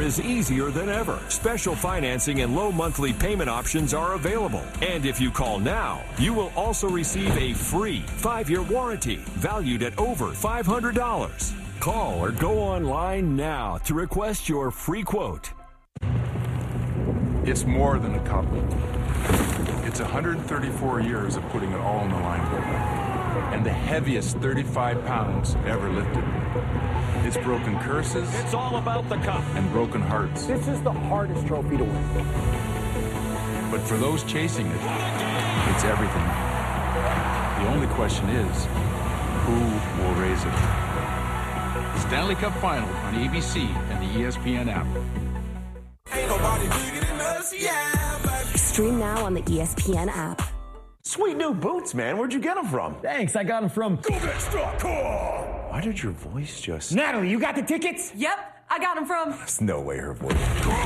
is easier than ever. Special financing and low monthly payment options are available. And if you call now, you will also receive a free 5-year warranty valued at over $500. Call or go online now to request your free quote. It's more than a cup. It's 134 years of putting it all on the line. And the heaviest 35 pounds ever lifted. It's broken curses. It's all about the cup. And broken hearts. This is the hardest trophy to win. But for those chasing it, it's everything. The only question is, who will raise it? The Stanley Cup Final on ABC and the ESPN app. Ain't nobody bigger than us, yeah, baby. Stream now on the ESPN app. Sweet new boots, man. Where'd you get them from? Thanks, I got them from GoBets.com. Why did your voice just... Natalie, you got the tickets? Yep, I got them from... There's no way her voice...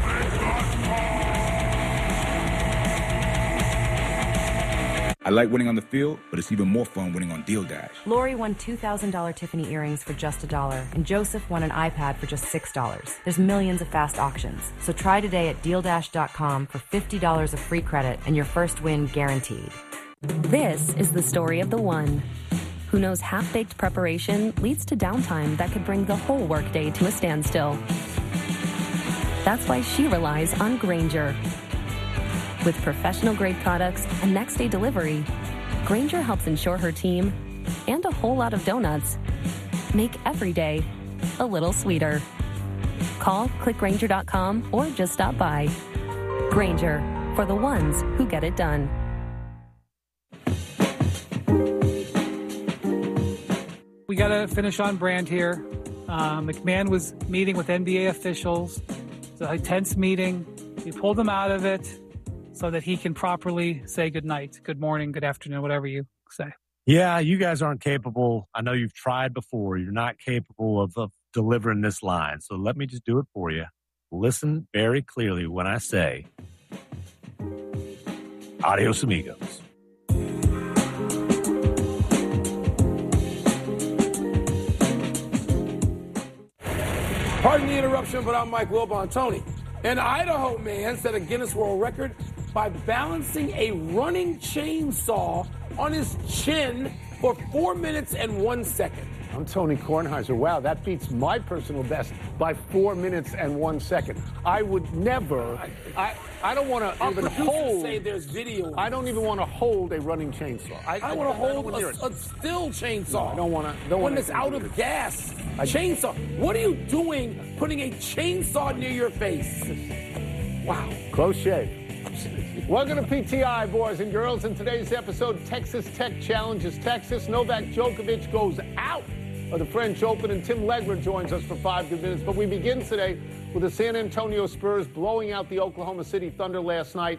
I like winning on the field, but it's even more fun winning on Deal Dash. Lori won $2,000 Tiffany earrings for just $1, and Joseph won an iPad for just $6. There's millions of fast auctions, so try today at DealDash.com for $50 of free credit and your first win guaranteed. This is the story of the one who knows half-baked preparation leads to downtime that could bring the whole workday to a standstill. That's why she relies on Grainger. With professional-grade products and next-day delivery, Grainger helps ensure her team, and a whole lot of donuts, make every day a little sweeter. Call, click Grainger.com, or just stop by. Grainger, for the ones who get it done. We got to finish on brand here. McMahon was meeting with NBA officials. It's a tense meeting. We pulled him out of it so that he can properly say good night, good morning, good afternoon, whatever you say. Yeah, you guys aren't capable. I know you've tried before. You're not capable of delivering this line. So let me just do it for you. Listen very clearly when I say, adios, amigos. Pardon the interruption, but I'm Mike Wilbon. Tony, an Idaho man set a Guinness World Record by balancing a running chainsaw on his chin for 4 minutes and 1 second. I'm Tony Kornheiser. Wow, that beats my personal best by 4 minutes and 1 second. I would never. I don't want to even hold. Say there's video. I don't even want to hold a running chainsaw. I want to hold a still chainsaw. No, I don't want to. When it's out of gas, chainsaw. What are you doing? Putting a chainsaw near your face? Wow. Close shave. Welcome to PTI, boys and girls. In today's episode, Texas Tech challenges Texas. Novak Djokovic goes out of the French Open, and Tim Legler joins us for 5 good minutes. But we begin today with the San Antonio Spurs blowing out the Oklahoma City Thunder last night,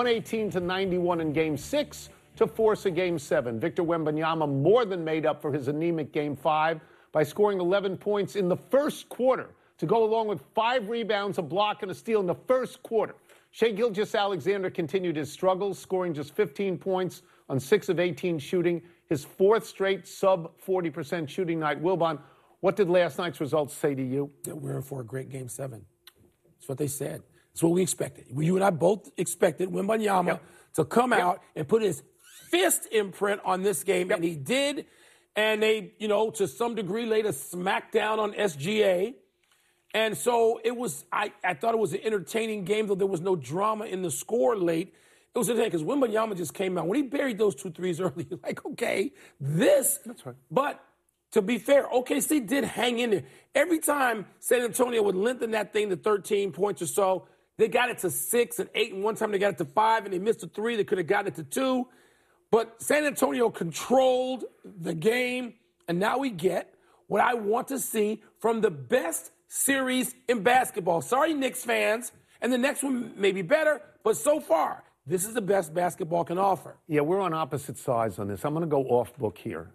118-91 in Game 6 to force a Game 7. Victor Wembanyama more than made up for his anemic Game 5 by scoring 11 points in the first quarter to go along with 5 rebounds, a block, and a steal in the first quarter. Shai Gilgeous-Alexander continued his struggles, scoring just 15 points on 6 of 18 shooting, his 4th straight sub-40% shooting night. Wilbon, what did last night's results say to you? That we're in for a great Game 7. That's what they said. That's what we expected. You and I both expected Wembanyama to come out and put his fist imprint on this game, and he did. And they, to some degree laid a smackdown on SGA. And so it was, I thought it was an entertaining game, though there was no drama in the score late. It was entertaining because Wembanyama just came out. When he buried those 2 threes early, you're like, okay, this. That's right. But to be fair, OKC did hang in there. Every time San Antonio would lengthen that thing to 13 points or so, they got it to 6 and 8, and one time they got it to 5, and they missed a 3. They could have gotten it to 2. But San Antonio controlled the game, and now we get what I want to see from the best series in basketball. Sorry, Knicks fans, and the next one may be better, but so far, this is the best basketball can offer. Yeah, we're on opposite sides on this. I'm going to go off book here.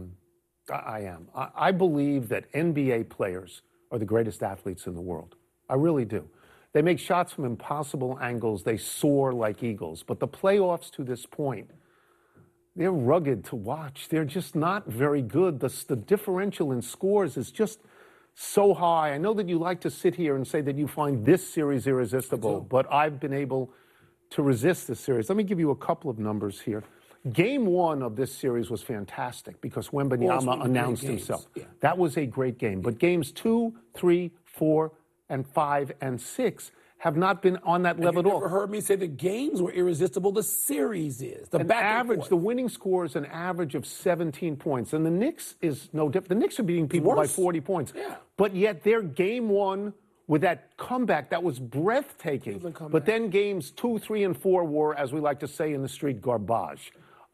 I am. I believe that NBA players are the greatest athletes in the world. I really do. They make shots from impossible angles. They soar like eagles. But the playoffs to this point, they're rugged to watch. They're just not very good. The differential in scores is just so high. I know that you like to sit here and say that you find this series irresistible, but I've been able to resist this series. Let me give you a couple of numbers here. Game 1 of this series was fantastic because Wembanyama announced himself. Yeah. That was a great game. But games 2, 3, 4, and 5, and 6 have not been on that level at all. You never heard me say the games were irresistible. The series is. The winning score is an average of 17 points. And the Knicks is no different. The Knicks are beating people by 40 points. Yeah. But yet their game 1 with that comeback, that was breathtaking. But then games 2, 3, and 4 were, as we like to say in the street, garbage.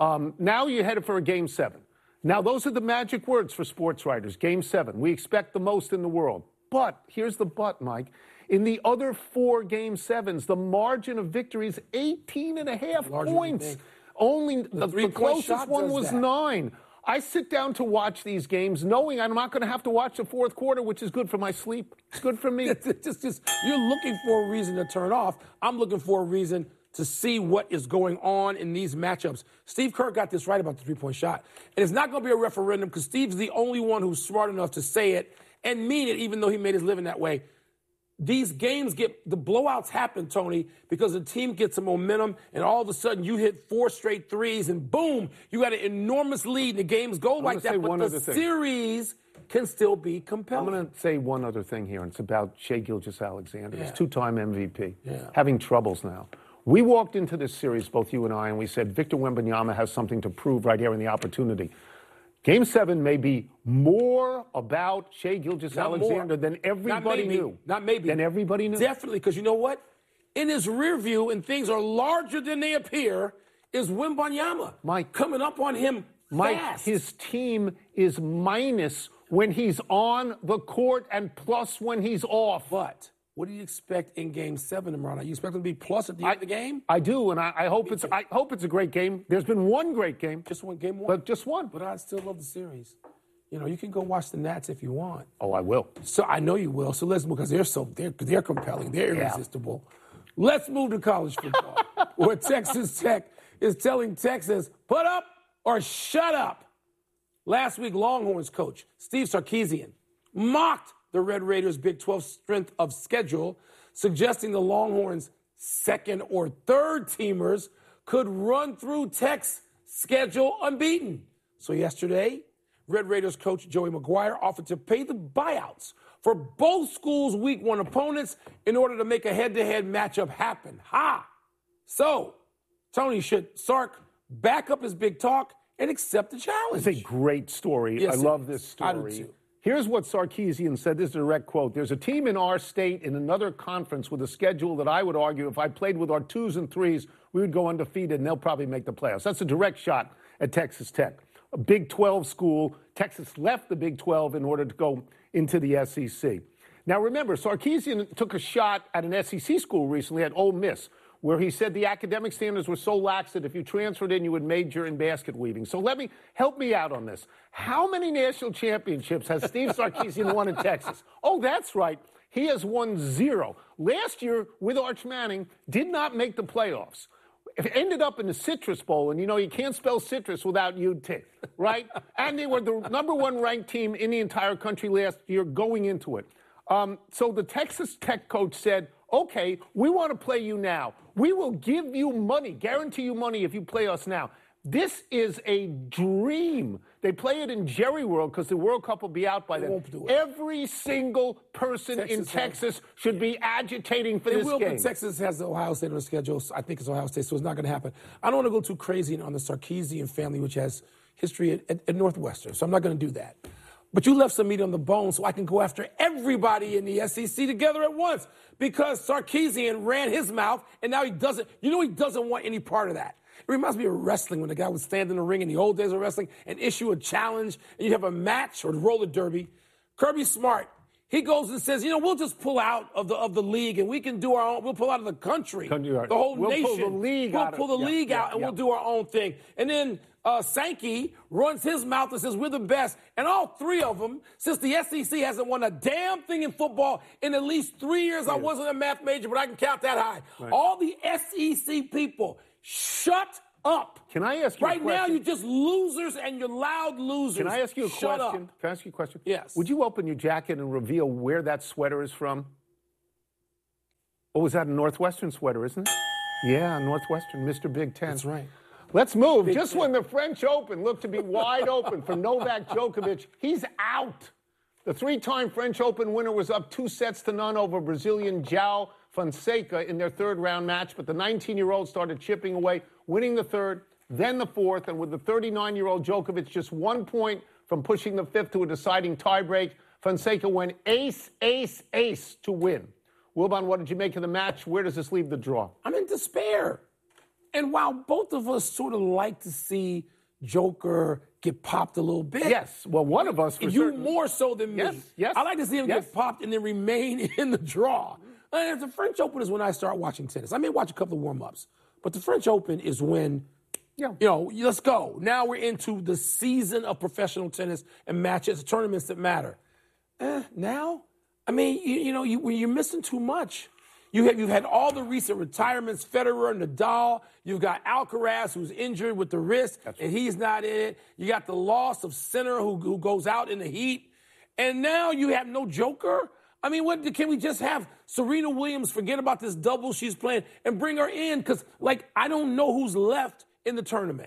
Now you're headed for a game 7. Now those are the magic words for sports writers. Game 7. We expect the most in the world. But here's the but, Mike. In the other 4 game 7s, the margin of victory is 18.5 points. Only the closest one was 9. I sit down to watch these games knowing I'm not going to have to watch the fourth quarter, which is good for my sleep. It's good for me. You're looking for a reason to turn off. I'm looking for a reason to see what is going on in these matchups. Steve Kerr got this right about the three-point shot. And it's not going to be a referendum because Steve's the only one who's smart enough to say it and mean it, even though he made his living that way. These games the blowouts happen, Tony, because the team gets some momentum, and all of a sudden you hit 4 straight threes, and boom, you got an enormous lead, and the games go like that. But the series can still be compelling. I'm going to say one other thing here, and it's about Shai Gilgeous-Alexander. He's 2-time MVP, having troubles now. We walked into this series, both you and I, and we said Victor Wembanyama has something to prove right here in the opportunity. Game 7 may be more about Shai Gilgeous-Alexander than everybody knew. Not maybe. Than everybody knew. Definitely, because you know what? In his rear view, and things are larger than they appear, is Wembanyama. Mike. Coming up on him fast. His team is minus when he's on the court and plus when he's off. But what do you expect in Game 7, Imran? You expect him to be plus at the end of the game? I do, and I hope it's a great game. There's been one great game. Just one game, but just one. But I still love the series. You know, you can go watch the Nats if you want. Oh, I will. So I know you will. So let's move because they're compelling. They're irresistible. Let's move to college football, where Texas Tech is telling Texas, put up or shut up. Last week, Longhorns coach Steve Sarkisian mocked the Red Raiders' Big 12 strength of schedule, suggesting the Longhorns' second or third teamers could run through Tech's schedule unbeaten. So yesterday, Red Raiders coach Joey McGuire offered to pay the buyouts for both schools' Week 1 opponents in order to make a head-to-head matchup happen. So, Tony, should Sark back up his big talk and accept the challenge? It's a great story. Yes, I love this story. I do too. Here's what Sarkisian said. This is a direct quote. There's a team in our state in another conference with a schedule that I would argue if I played with our 2s and 3s, we would go undefeated and they'll probably make the playoffs. That's a direct shot at Texas Tech. A Big 12 school. Texas left the Big 12 in order to go into the SEC. Now remember, Sarkisian took a shot at an SEC school recently at Ole Miss, where he said the academic standards were so lax that if you transferred in, you would major in basket weaving. So help me out on this. How many national championships has Steve Sarkisian won in Texas? Oh, that's right. He has won 0. Last year, with Arch Manning, did not make the playoffs. It ended up in the Citrus Bowl, and you know you can't spell citrus without UT, right? And they were the #1 ranked team in the entire country last year going into it. So the Texas Tech coach said, okay, we want to play you now. We will give you money, guarantee you money if you play us now. This is a dream. They play it in Jerry World because the World Cup will be out by then. Every single person in Texas should be agitating for this game. But Texas has Ohio State on the schedule. I think it's Ohio State, so it's not going to happen. I don't want to go too crazy on the Sarkisian family, which has history at Northwestern, so I'm not going to do that. But you left some meat on the bone so I can go after everybody in the SEC together at once because Sarkisian ran his mouth, and now he doesn't want any part of that. It reminds me of wrestling when the guy would stand in the ring in the old days of wrestling and issue a challenge, and you'd have a match or roller derby. Kirby Smart, he goes and says, we'll just pull out of the league, and we can do our own. We'll pull out of the country, the whole nation. We'll pull the league out. We'll pull the league out, and we'll do our own thing. And then Sankey runs his mouth and says, we're the best. And all three of them, since the SEC hasn't won a damn thing in football in at least 3 years, I wasn't a math major, but I can count that high. Right. All the SEC people, shut up. Can I ask you a question? Right now, you're just losers and you're loud losers. Can I ask you a Shut question? Up. Can I ask you a question? Yes. Would you open your jacket and reveal where that sweater is from? Oh, was that a Northwestern sweater, isn't it? Yeah, Northwestern, Mr. Big Ten. That's right. Let's move. Big Just Ten. when the French Open looked to be wide open for Novak Djokovic, he's out. The three-time French Open winner was up 2-0 over Brazilian João Fonseca in their third-round match, but the 19-year-old started chipping away, winning the third, then the fourth, and with the 39-year-old Djokovic just 1 point from pushing the fifth to a deciding tiebreak, Fonseca went ace, ace, ace to win. Wilbon, what did you make of the match? Where does this leave the draw? I'm in despair. And while both of us sort of like to see Joker get popped a little bit. Yes. Well, one of us for you certain. More so than me. Yes. I like to see him get popped and then remain in the draw. And the French Open is when I start watching tennis. I may watch a couple of warm-ups, but the French Open is when, let's go. Now we're into the season of professional tennis and matches, tournaments that matter. Now, I mean, you're missing too much. You've had all the recent retirements, Federer, Nadal. You've got Alcaraz, who's injured with the wrist, and he's not in it. You got the loss of Sinner, who goes out in the heat. And now you have no Joker? I mean, can we just have Serena Williams forget about this double she's playing and bring her in? Because, I don't know who's left in the tournament.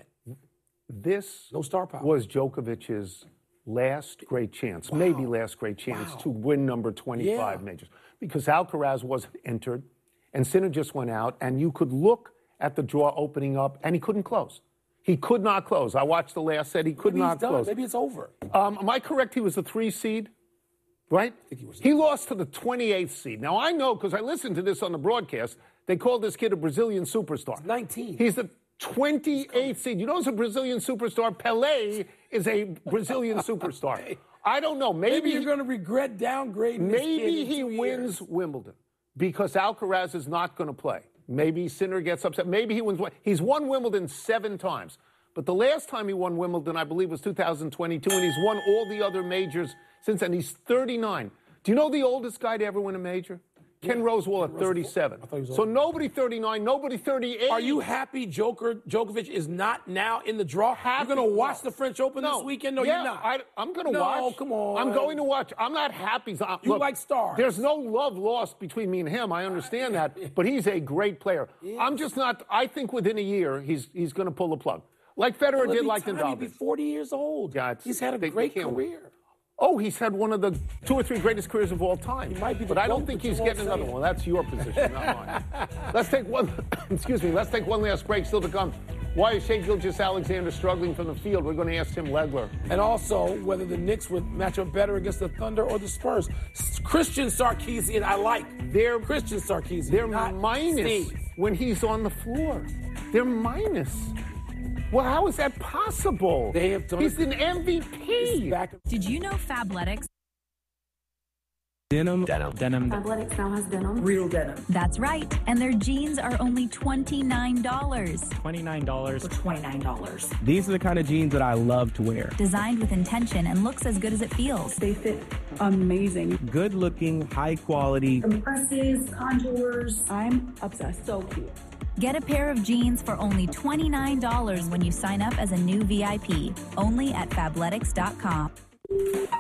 This no star power. Was Djokovic's last great chance, maybe last great chance to win number 25 majors. Because Alcaraz wasn't entered, and Sinner just went out, and you could look at the draw opening up, and he couldn't close. He could not close. I watched the last set. He could not close. Maybe it's over. Am I correct? He was the 3 seed, right? I think he was. He lost to the 28th seed. Now, I know, because I listened to this on the broadcast, they called this kid a Brazilian superstar. He's 19. He's the 28th seed. You know who's a Brazilian superstar? Pelé is a Brazilian superstar. I don't know. Maybe you're going to regret downgrading. Maybe he wins Wimbledon because Alcaraz is not going to play. Maybe Sinner gets upset. Maybe he wins. He's won Wimbledon 7 times. But the last time he won Wimbledon, I believe, was 2022, and he's won all the other majors since then. He's 39. Do you know the oldest guy to ever win a major? Ken Rosewall at 37. So nobody 39, nobody 38. Are you happy Djokovic is not now in the draw? You're going to watch the French Open this weekend? No, you're not. I'm going to watch. No, come on. I'm going to watch. I'm not happy. You like stars. There's no love lost between me and him. I understand that. But he's a great player. Yes. I'm just not. I think within a year, he's going to pull the plug. Like Federer did, like Nadal. He'll be 40 years old. Yeah, he's had a great career. Oh, he's had one of the 2 or 3 greatest careers of all time. He might be, but I don't think he's getting another one. That's your position, not mine. Let's take one. Excuse me. Let's take one last break. Still to come. Why is Shai Gilgeous-Alexander struggling from the field? We're going to ask Tim Legler. And also whether the Knicks would match up better against the Thunder or the Spurs. Christian Sarkisian, I like. They're Christian Sarkisian. They're minus when he's on the floor. They're minus. Well, how is that possible? They have done. He's an MVP. Did you know Fabletics? Denim. Fabletics now has denim. Real denim. That's right. And their jeans are only $29. $29. For $29. These are the kind of jeans that I love to wear. Designed with intention and looks as good as it feels. They fit amazing. Good looking, high quality. Compresses, contours. I'm obsessed. So cute. Get a pair of jeans for only $29 when you sign up as a new VIP. Only at Fabletics.com.